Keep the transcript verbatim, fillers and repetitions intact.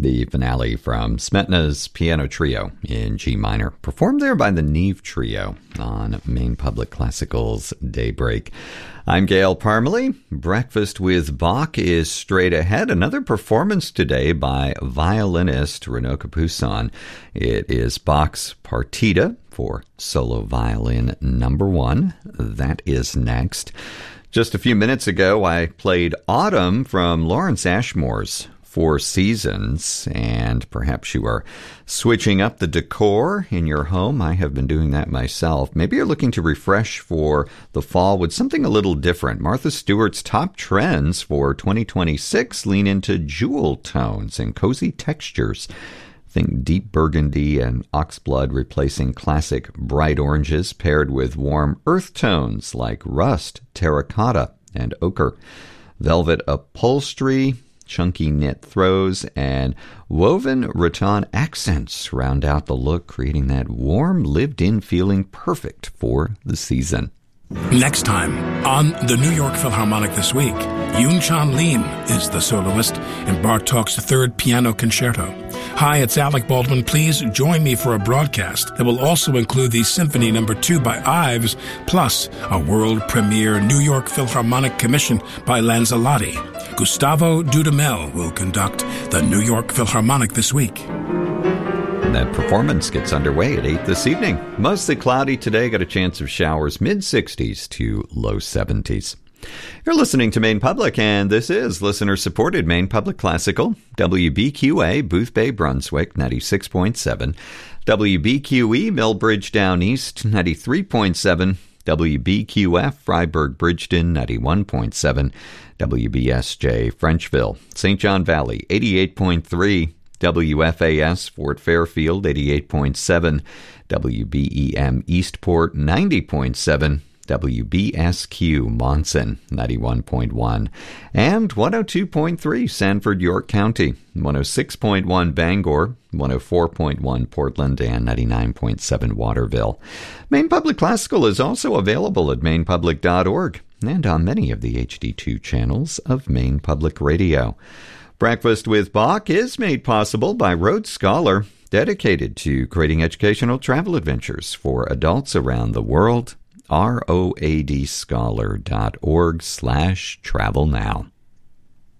The finale from Smetana's Piano Trio in G minor, performed there by the Neve Trio on Maine Public Classical's Daybreak. I'm Gail Parmalee. Breakfast with Bach is straight ahead. Another performance today by violinist Renaud Capuçon. It is Bach's Partita for solo violin number one. That is next. Just a few minutes ago, I played Autumn from Lawrence Ashmore's Four Seasons, and perhaps you are switching up the decor in your home. I have been doing that myself. Maybe you're looking to refresh for the fall with something a little different. Martha Stewart's top trends for twenty twenty-six lean into jewel tones and cozy textures. Think deep burgundy and oxblood replacing classic bright oranges paired with warm earth tones like rust, terracotta, and ochre. Velvet upholstery, chunky knit throws, and woven rattan accents round out the look, creating that warm, lived-in feeling perfect for the season. Next time on the New York Philharmonic This Week, Yoon-Chan Lim is the soloist in Bartók's Third Piano Concerto. Hi, it's Alec Baldwin. Please join me for a broadcast that will also include the Symphony Number Two by Ives, plus a world premiere New York Philharmonic commission by Lanzalotti. Gustavo Dudamel will conduct the New York Philharmonic This Week. That performance gets underway at eight this evening. Mostly cloudy today, got a chance of showers, mid-sixties to low seventies. You're listening to Maine Public, and this is listener-supported Maine Public Classical, W B Q A, Booth Bay, Brunswick, ninety-six point seven, W B Q E, Millbridge Down East, ninety-three point seven, W B Q F, Freiburg Bridgeton, ninety-one point seven, W B S J, Frenchville, Saint John Valley, eighty-eight point three, W F A S, Fort Fairfield, eighty-eight point seven, W B E M, Eastport, ninety point seven, W B S Q, Monson, ninety-one point one, and one oh two point three, Sanford, York County, one oh six point one, Bangor, one oh four point one, Portland, and ninety-nine point seven, Waterville. Maine Public Classical is also available at maine public dot org and on many of the H D two channels of Maine Public Radio. Breakfast with Bach is made possible by Rhodes Scholar, dedicated to creating educational travel adventures for adults around the world. R O A D scholar dot org slash travel now.